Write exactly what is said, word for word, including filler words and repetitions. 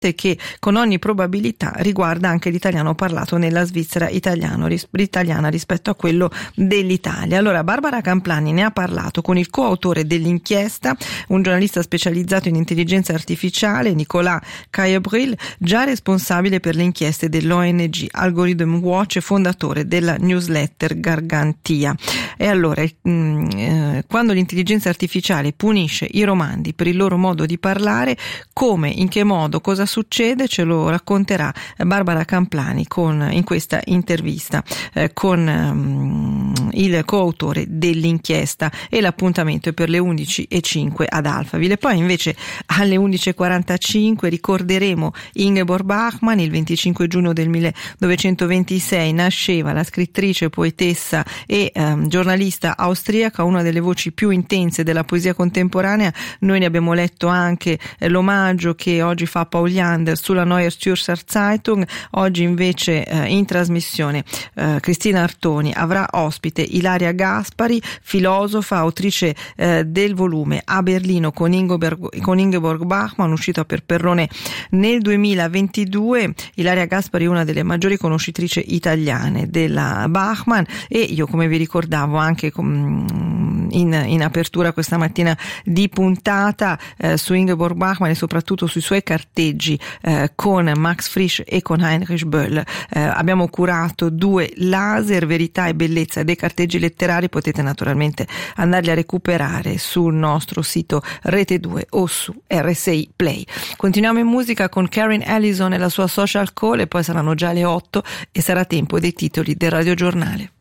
che con ogni probabilità riguarda anche l'italiano parlato nella Svizzera italiano, ris- italiana rispetto a quello dell'Italia. Allora Barbara Camplani ne ha parlato con il coautore dell'inchiesta, un giornalista specializzato in intelligenza artificiale, Nicolas Caillebril, già responsabile per le inchieste dell'O N G Algorithm Watch e fondatore della newsletter Gargantia. E allora mh, eh, quando l'intelligenza artificiale punisce i romandi per il loro modo di parlare, come, in che modo, cosa succede, ce lo racconterà Barbara Camplani con, in questa intervista eh, con um, il coautore dell'inchiesta, e l'appuntamento è per le undici e cinque ad Alphaville. Poi invece alle undici e quarantacinque ricorderemo Ingeborg Bachmann. Il venticinque giugno del millenovecentoventisei nasceva la scrittrice, poetessa e um, giornalista austriaca, una delle voci più intense della poesia contemporanea. Noi ne abbiamo letto anche eh, l'omaggio che oggi fa Paul Jander sulla Neue Zürcher Zeitung. Oggi invece eh, in trasmissione eh, Cristina Artoni avrà ospite Ilaria Gaspari, filosofa, autrice eh, del volume A Berlino con Ingeborg, con Ingeborg Bachmann, uscito per Perrone nel duemilaventidue. Ilaria Gaspari è una delle maggiori conoscitrici italiane della Bachmann, e io, come vi ricordavo anche in, in apertura questa mattina di puntata, eh, su Ingeborg Bachmann e soprattutto sui suoi carteggi eh, con Max Frisch e con Heinrich Böll, eh, abbiamo curato due laser, verità e bellezza dei carteggi letterari. Potete naturalmente andarli a recuperare sul nostro sito Rete due o su R sei Play. Continuiamo in musica con Karen Ellison e la sua Social Call, e poi saranno già le otto e sarà tempo dei titoli del radiogiornale.